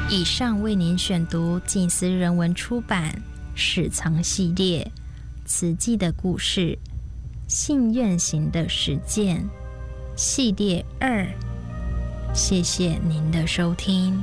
以上为您选读静思人文出版史藏系列慈济的故事信愿行的实践系列2，谢谢您的收听。